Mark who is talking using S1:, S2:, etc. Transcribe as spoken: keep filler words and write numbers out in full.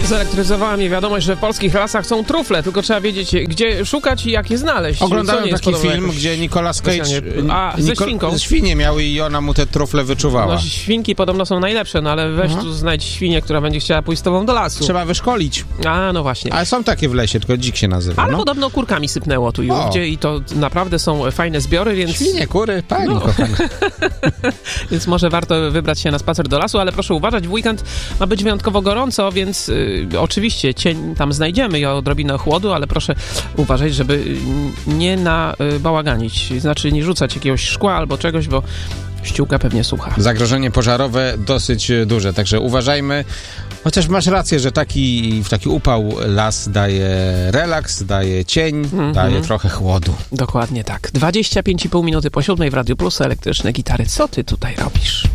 S1: Zelektryzowała mnie wiadomość, że w polskich lasach są trufle, tylko trzeba wiedzieć, gdzie szukać i jak je znaleźć.
S2: Oglądałem taki film, jakoś... gdzie Nicolas Cage...
S1: A, ze
S2: Nicol...
S1: świnką?
S2: Świnie miały i ona mu te trufle wyczuwała.
S1: No, świnki podobno są najlepsze, no ale weź Aha. tu znajdź świnię, która będzie chciała pójść z tobą do lasu.
S2: Trzeba wyszkolić.
S1: A, no właśnie.
S2: Ale są takie w lesie, tylko dzik się nazywa.
S1: Ale
S2: no.
S1: podobno kurkami sypnęło tu i ówdzie i to naprawdę są fajne zbiory, więc...
S2: Świnie, kury, pani
S1: no.
S2: kochana.
S1: Więc może warto wybrać się na spacer do lasu, ale proszę uważać, w weekend ma być wyjątkowo gorąco, więc y, oczywiście cień tam znajdziemy i odrobinę chłodu, ale proszę uważać, żeby nie nabałaganić, znaczy nie rzucać jakiegoś szkła albo czegoś, bo ściółka pewnie sucha.
S2: Zagrożenie pożarowe dosyć duże, także uważajmy. Chociaż masz rację, że taki, w taki upał las daje relaks, daje cień, mm-hmm. daje trochę chłodu.
S1: Dokładnie tak. dwadzieścia pięć i pół minuty po siódmej w Radiu Plus, elektryczne gitary. Co ty tutaj robisz?